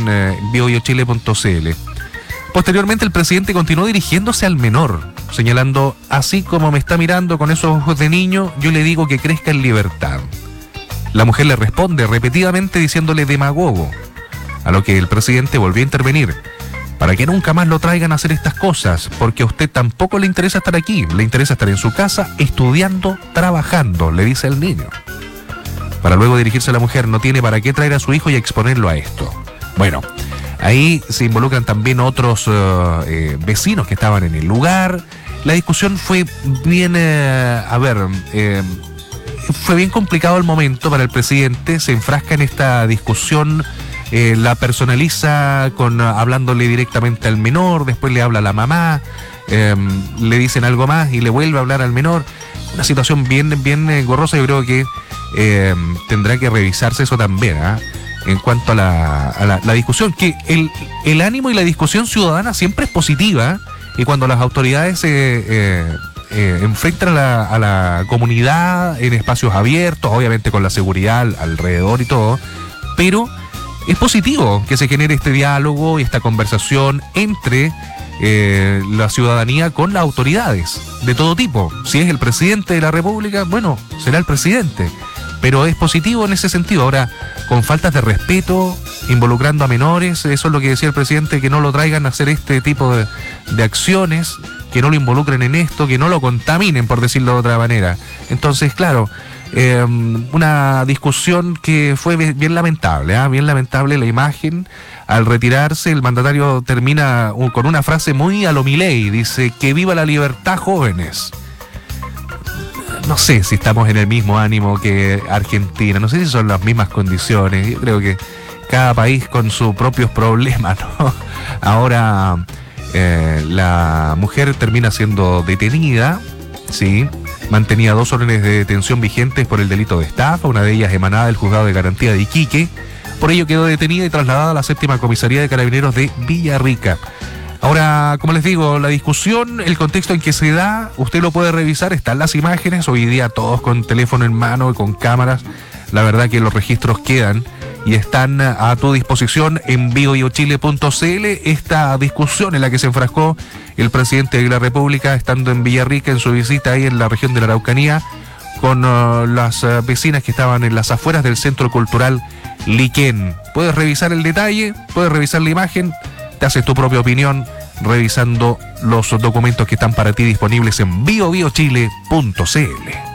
en biobiochile.cl. Posteriormente el presidente continuó dirigiéndose al menor, señalando: así como me está mirando con esos ojos de niño, yo le digo que crezca en libertad. La mujer le responde repetidamente diciéndole demagogo, a lo que el presidente volvió a intervenir: para que nunca más lo traigan a hacer estas cosas, porque a usted tampoco le interesa estar aquí, le interesa estar en su casa, estudiando, trabajando, le dice el niño. Para luego dirigirse a la mujer: no tiene para qué traer a su hijo y exponerlo a esto. Bueno, ahí se involucran también otros vecinos que estaban en el lugar. La discusión fue bien, fue bien complicado el momento para el presidente. Se enfrasca en esta discusión, la personaliza hablándole directamente al menor, después le habla a la mamá, le dicen algo más y le vuelve a hablar al menor. Una situación bien engorrosa. Yo creo que tendrá que revisarse eso también, en cuanto a la discusión, que el ánimo y la discusión ciudadana siempre es positiva, y cuando las autoridades enfrentan a la comunidad en espacios abiertos, obviamente con la seguridad alrededor y todo, pero es positivo que se genere este diálogo y esta conversación entre la ciudadanía con las autoridades de todo tipo. Si es el presidente de la República, bueno, será el presidente, pero es positivo en ese sentido. Ahora, con faltas de respeto, involucrando a menores, eso es lo que decía el presidente, que no lo traigan a hacer este tipo de acciones, que no lo involucren en esto, que no lo contaminen, por decirlo de otra manera. Entonces, claro, una discusión que fue bien lamentable, bien lamentable la imagen. Al retirarse, el mandatario termina con una frase muy a lo Milei, dice: que viva la libertad, jóvenes. No sé si estamos en el mismo ánimo que Argentina, no sé si son las mismas condiciones. Yo creo que cada país con sus propios problemas, ¿no? Ahora la mujer termina siendo detenida, ¿sí? Mantenía 2 órdenes de detención vigentes por el delito de estafa, una de ellas emanada del Juzgado de Garantía de Iquique. Por ello quedó detenida y trasladada a la 7ª Comisaría de Carabineros de Villarrica. Ahora, como les digo, la discusión, el contexto en que se da, usted lo puede revisar, están las imágenes, hoy día todos con teléfono en mano y con cámaras. La verdad que los registros quedan y están a tu disposición en biobiochile.cl. Esta discusión en la que se enfrascó el presidente de la República estando en Villarrica en su visita ahí en la región de la Araucanía, con las vecinas que estaban en las afueras del Centro Cultural Liquén. Puedes revisar el detalle, puedes revisar la imagen, te haces tu propia opinión revisando los documentos que están para ti disponibles en biobiochile.cl.